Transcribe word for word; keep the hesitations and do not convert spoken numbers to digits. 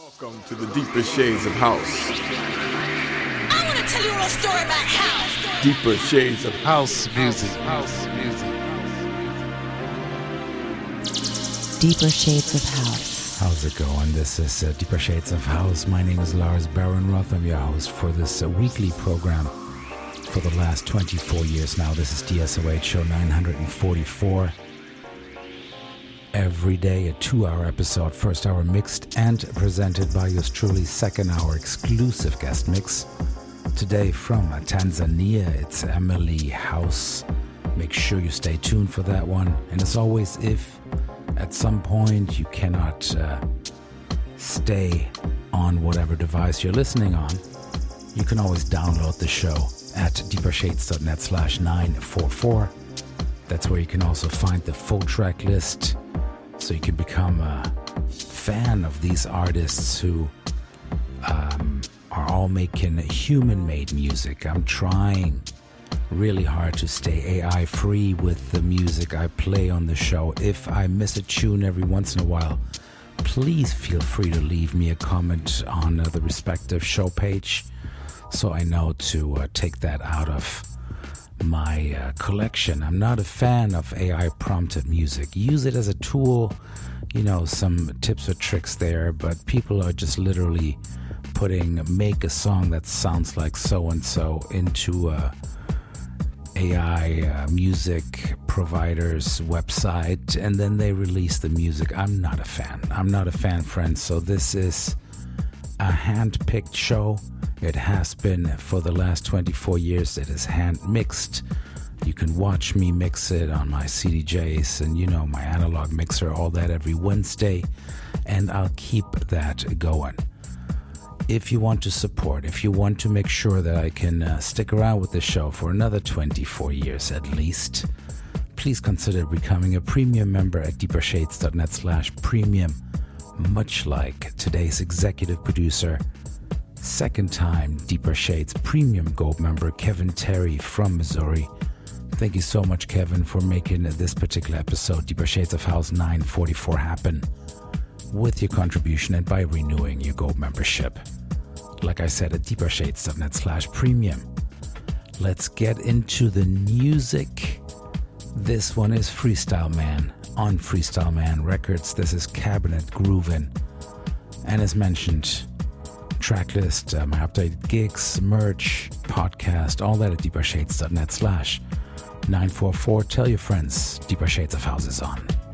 Welcome to the deeper shades of house. I want to tell you a little story about house. Deeper shades of House music. House music. Deeper Shades of House. How's it going? This is uh, Deeper Shades of House. My name is Lars Barenroth. I'm your host for this uh, weekly program for the last twenty-four years now. This is D S O H show nine forty-four. Every day a two-hour episode, first hour mixed and presented by yours truly, second hour exclusive guest mix. Today from uh, Tanzania, it's Emily House. Make sure you stay tuned for that one. And as always, if at some point you cannot uh, stay on whatever device you're listening on, you can always download the show at deepershades.net slash 944. That's where you can also find the full track list, so you can become a fan of these artists who um, are all making human-made music. I'm trying really hard to stay A I-free with the music I play on the show. If I miss a tune every once in a while, please feel free to leave me a comment on uh, the respective show page so I know to uh, take that out of my uh, collection. I'm not a fan of A I prompted music. Use it as a tool, you know, some tips or tricks there, but people are just literally putting make a song that sounds like so and so into a A I uh, music provider's website, and then they release the music. I'm not a fan. I'm not a fan, friends. So this is a hand-picked show. It has been for the last twenty-four years. It is hand-mixed. You can watch me mix it on my C D Js and, you know, my analog mixer, all that every Wednesday, and I'll keep that going. If you want to support, if you want to make sure that I can uh, stick around with the show for another twenty-four years at least, please consider becoming a premium member at deepershades.net slash premium, much like today's executive producer, second time Deeper Shades Premium Gold member Kevin Terry from Missouri. Thank you so much, Kevin, for making this particular episode, Deeper Shades of House nine forty-four, happen with your contribution and by renewing your Gold membership. Like I said, at deepershades.net slash premium. Let's get into the music. This one is Freestyle Man on Freestyle Man Records. This is Cabinet Groovin'. And as mentioned, tracklist, uh, my updated gigs, merch, podcast, all that at deepershades.net slash 944. Tell your friends, Deeper Shades of House is on.